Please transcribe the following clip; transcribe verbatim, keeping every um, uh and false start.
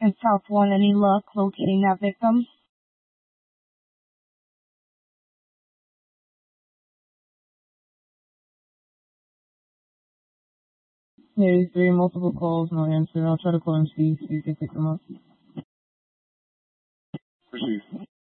And South One, any luck locating that victim? Hey, three, multiple calls, no answer. I'll try to call him, see, see if he can pick them up. Proceed.